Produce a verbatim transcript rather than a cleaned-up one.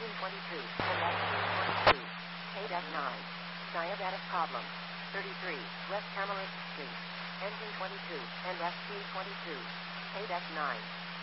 Engine twenty-two and S T twenty-two. K nine. Diabetic problem. thirty-three. West Tamarisk Street. Engine twenty-two and S T twenty-two. K nine.